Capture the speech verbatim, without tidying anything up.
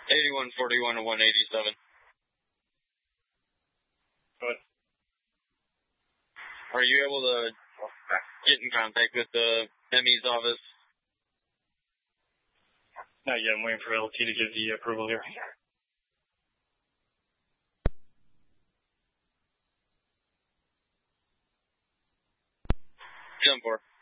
eighty-one forty-one to one eighty-seven. Good. Are you able to get in contact with the M E's office? Not yet. I'm waiting for L T to give the approval here. ten four.